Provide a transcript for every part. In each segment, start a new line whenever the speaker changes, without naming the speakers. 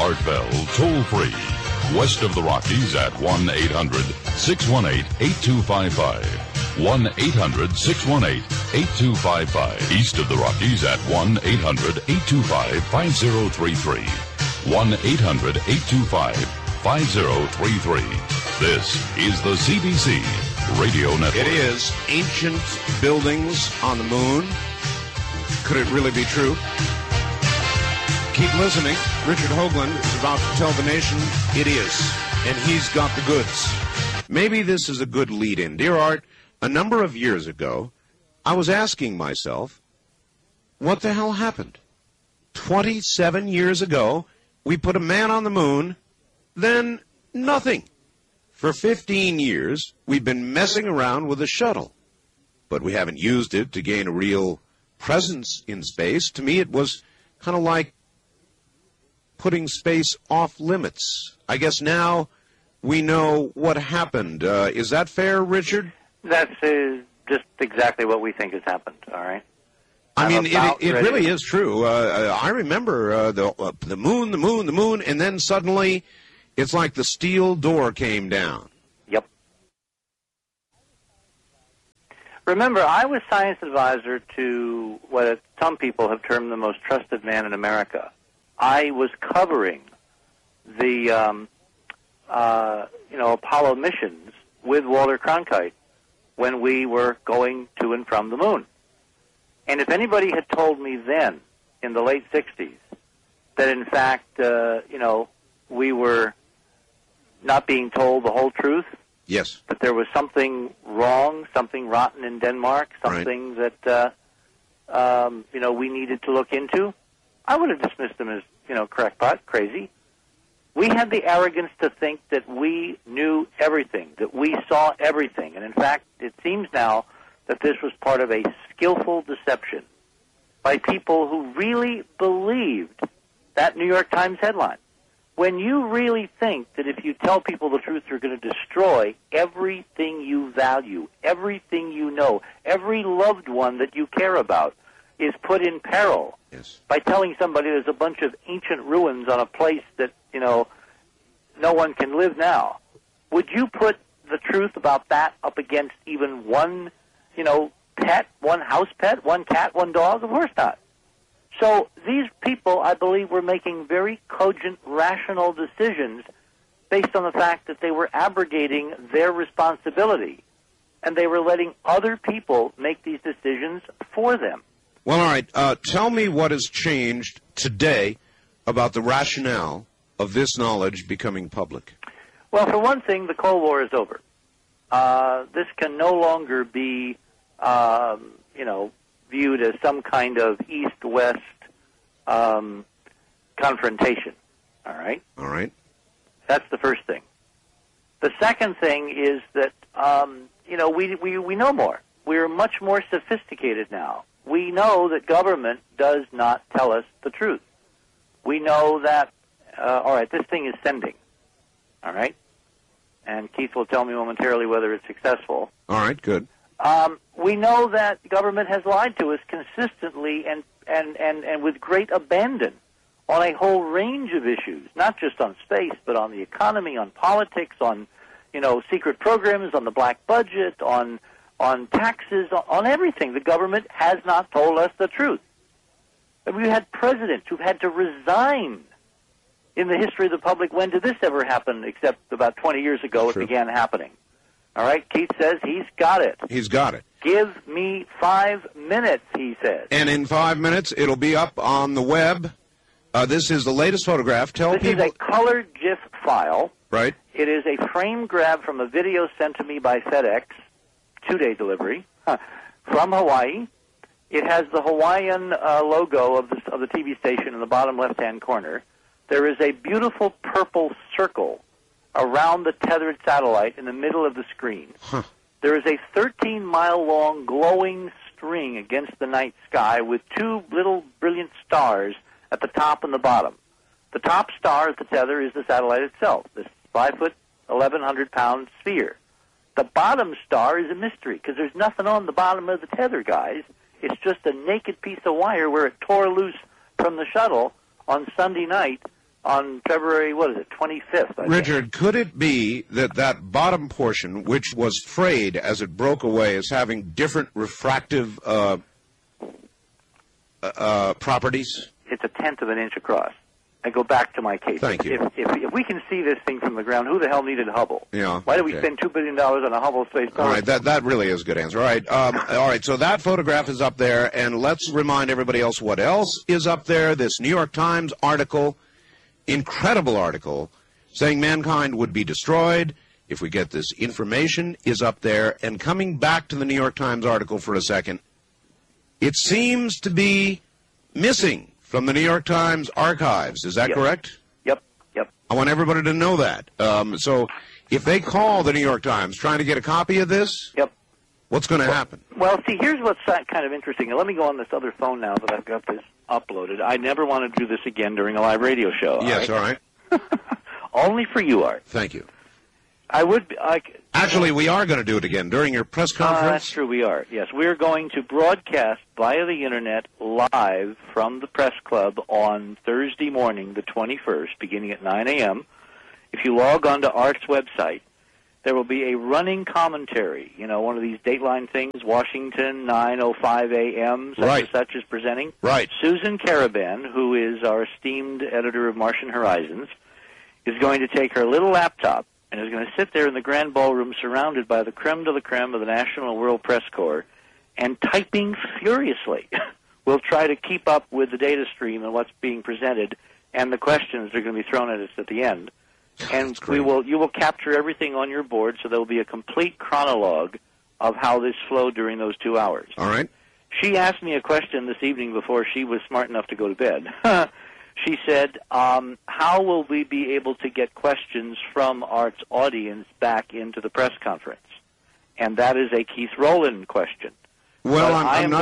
Art Bell, toll-free. West of the Rockies at 1-800-618-8255. 1-800-618-8255. East of the Rockies at 1-800-825-5033. 1-800-825-5033. This is the CBC Radio Network.
It is ancient buildings on the moon. Could it really be true? Keep listening. Richard Hoagland is about to tell the nation it is, and he's got the goods. Maybe this is a good lead-in. Dear Art, a number of years ago, I was asking myself, what the hell happened? 27 years ago, we put a man on the moon, then nothing. For 15 years, we've been messing around with a shuttle, but we haven't used it to gain a real presence in space. To me, it was kind of like putting space off limits. I guess now we know what happened. Is that fair, Richard?
That's just exactly what we think has happened, all right?
I mean, it really is true. I remember the moon, and then suddenly it's like the steel door came down.
Yep. Remember, I was science advisor to what some people have termed the most trusted man in America. I was covering the, Apollo missions with Walter Cronkite when we were going to and from the moon. And if anybody had told me then, in the late 60s, that in fact, we were not being told the whole truth,
yes,
that there was something wrong, something rotten in Denmark, something
right.
that, we needed to look into, I would have dismissed them as, crackpot, crazy. We had the arrogance to think that we knew everything, that we saw everything. And in fact, it seems now that this was part of a skillful deception by people who really believed that New York Times headline. When you really think that if you tell people the truth, you're going to destroy everything you value, everything you know, every loved one that you care about is put in peril
yes.
by telling somebody there's a bunch of ancient ruins on a place that, no one can live now. Would you put the truth about that up against even one, pet, one house pet, one cat, one dog? Of course not. So these people, I believe, were making very cogent, rational decisions based on the fact that they were abrogating their responsibility, and they were letting other people make these decisions for them.
Well, all right. Tell me what has changed today about the rationale of this knowledge becoming public.
Well, for one thing, the Cold War is over. This can no longer be, viewed as some kind of East-West confrontation. All right?
All right.
That's the first thing. The second thing is that, we know more. We're much more sophisticated now. We know that government does not tell us the truth. We know that, this thing is sending. All right? And Keith will tell me momentarily whether it's successful.
All right, good.
We know that government has lied to us consistently and with great abandon on a whole range of issues, not just on space, but on the economy, on politics, on, secret programs, on the black budget, on taxes, on everything. The government has not told us the truth. And we've had presidents who've had to resign in the history of the public. When did this ever happen except about 20 years ago it began happening? All right, Keith says he's got it.
He's got it.
Give me 5 minutes, he says.
And in 5 minutes, it'll be up on the web. This is the latest photograph. Tell people.
This is a colored GIF file.
Right.
It is a frame grab from a video sent to me by FedEx, 2-day delivery, from Hawaii. It has the Hawaiian logo of the TV station in the bottom left-hand corner. There is a beautiful purple circle around the tethered satellite in the middle of the screen.
Huh.
There is a 13-mile-long glowing string against the night sky with two little brilliant stars at the top and the bottom. The top star at the tether is the satellite itself, this 5-foot, 1,100-pound sphere. The bottom star is a mystery because there's nothing on the bottom of the tether, guys. It's just a naked piece of wire where it tore loose from the shuttle on Sunday night on February, 25th.
Richard, could it be that that bottom portion, which was frayed as it broke away, is having different refractive properties?
It's a tenth of an inch across. I go back to my case.
Thank you.
If we can see this thing from the ground, who the hell needed Hubble?
Yeah.
Why did we spend $2 billion on a Hubble Space Telescope?
All right, that really is a good answer. All right, so that photograph is up there, and let's remind everybody else what else is up there. This New York Times article, incredible article, saying mankind would be destroyed if we get this information, is up there. And coming back to the New York Times article for a second, it seems to be missing from the New York Times archives. Is that correct?
Yep.
I want everybody to know that. So if they call the New York Times trying to get a copy of this, what's going to happen?
Well, see, here's what's kind of interesting. Now, let me go on this other phone now that I've got this uploaded. I never want to do this again during a live radio show.
Yes, all right.
Only for you, Art.
Thank you.
Actually,
we are going to do it again during your press conference.
That's true, we are. Yes, we're going to broadcast via the Internet live from the Press Club on Thursday morning, the 21st, beginning at 9 a.m. If you log on to Art's website, there will be a running commentary, one of these Dateline things, Washington, 9:05 a.m., such and such is presenting.
Right.
Susan Caraban, who is our esteemed editor of Martian Horizons, is going to take her little laptop and is going to sit there in the Grand Ballroom surrounded by the creme de la creme of the National and World Press Corps and typing furiously. We'll try to keep up with the data stream and what's being presented and the questions that are going to be thrown at us at the end. And you will capture everything on your board, so there will be a complete chronologue of how this flowed during those 2 hours.
All right.
She asked me a question this evening before she was smart enough to go to bed. She said, how will we be able to get questions from Art's audience back into the press conference? And that is a Keith Rowland question.
Well,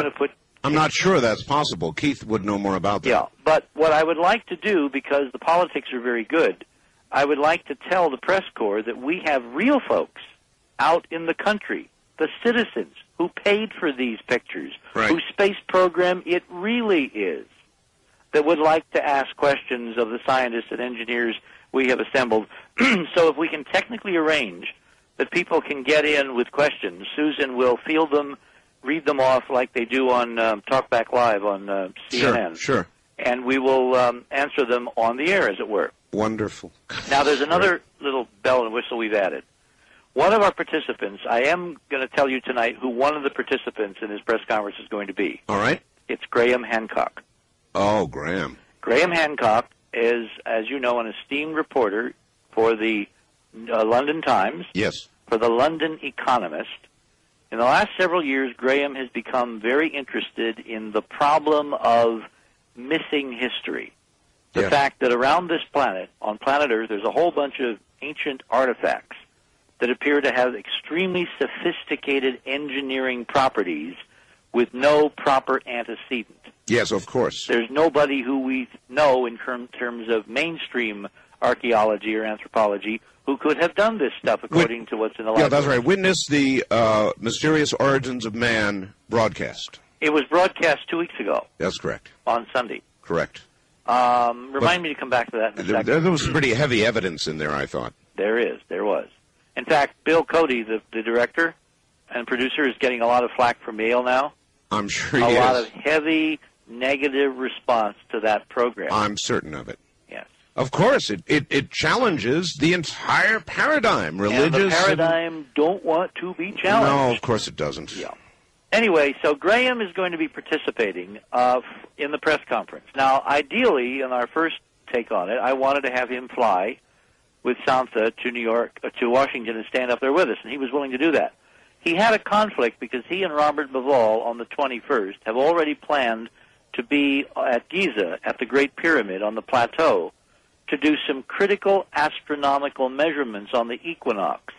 I'm not sure that's possible. Keith would know more about that.
Yeah, but what I would like to do, because the politics are very good, I would like to tell the press corps that we have real folks out in the country, the citizens who paid for these pictures, whose space program it really is, that would like to ask questions of the scientists and engineers we have assembled. So if we can technically arrange that people can get in with questions, Susan will field them, read them off like they do on Talkback Live on CNN.
Sure.
And we will answer them on the air, as it were.
Wonderful.
Now, there's another little bell and whistle we've added. One of our participants, I am going to tell you tonight who one of the participants in his press conference is going to be.
All right.
It's Graham Hancock.
Oh, Graham.
Graham Hancock is, as you know, an esteemed reporter for the London Times.
Yes.
For the London Economist. In the last several years, Graham has become very interested in the problem of missing history. The fact that around this planet, on planet Earth, there's a whole bunch of ancient artifacts that appear to have extremely sophisticated engineering properties with no proper antecedent.
Yes, of course.
There's nobody who we know in terms of mainstream archaeology or anthropology who could have done this stuff according to what's in the library.
Yeah, that's right. Witness the Mysterious Origins of Man broadcast.
It was broadcast 2 weeks ago.
That's correct.
On Sunday.
Correct.
Remind me to come back to that in a second.
There was some pretty heavy evidence in there, I thought.
There was. In fact, Bill Cody, the director and producer, is getting a lot of flack from Yale now.
I'm sure he is.
A lot of heavy negative response to that program.
I'm certain of it.
Yes.
Of course, it challenges the entire paradigm. Religious.
And the paradigm don't want to be challenged.
No, of course it doesn't.
Yeah. Anyway, so Graham is going to be participating in the press conference. Now, ideally, in our first take on it, I wanted to have him fly with Santha to Washington and stand up there with us, and he was willing to do that. He had a conflict because he and Robert Bivol on the 21st have already planned to be at Giza, at the Great Pyramid on the plateau, to do some critical astronomical measurements on the equinox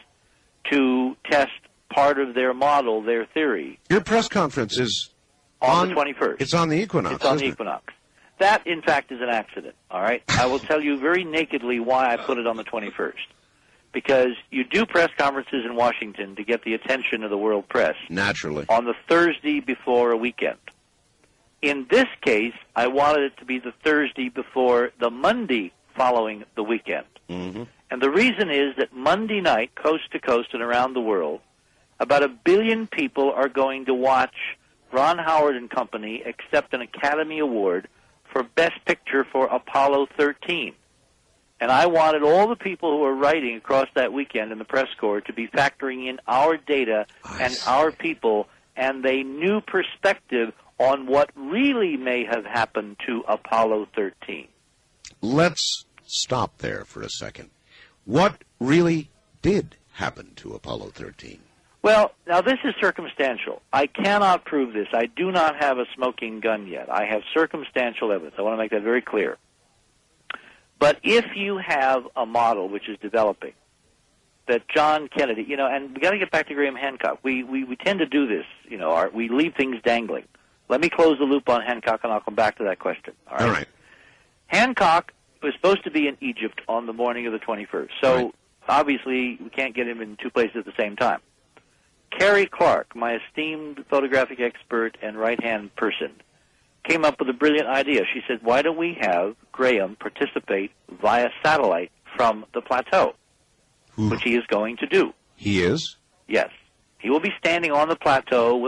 to test part of their model, their theory.
Your press conference is
on the 21st.
It's on the equinox.
It's on the equinox. That, in fact, is an accident, all right? I will tell you very nakedly why I put it on the 21st. Because you do press conferences in Washington to get the attention of the world press.
Naturally.
On the Thursday before a weekend. In this case, I wanted it to be the Thursday before the Monday following the weekend.
Mm-hmm.
And the reason is that Monday night, coast to coast and around the world, about 1 billion people are going to watch Ron Howard and Company accept an Academy Award for Best Picture for Apollo 13. And I wanted all the people who are writing across that weekend in the press corps to be factoring in our data and our people and a new perspective on what really may have happened to Apollo 13.
Let's stop there for a second. What really did happen to Apollo 13?
Well, now this is circumstantial. I cannot prove this. I do not have a smoking gun yet. I have circumstantial evidence. I want to make that very clear. But if you have a model which is developing that John Kennedy, and we got to get back to Graham Hancock. We tend to do this, we leave things dangling. Let me close the loop on Hancock, and I'll come back to that question. All right. Hancock was supposed to be in Egypt on the morning of the 21st. So obviously we can't get him in two places at the same time. Carrie Clark, my esteemed photographic expert and right-hand person, came up with a brilliant idea. She said, why don't we have Graham participate via satellite from the plateau, which he is going to do.
He is?
Yes. He will be standing on the plateau with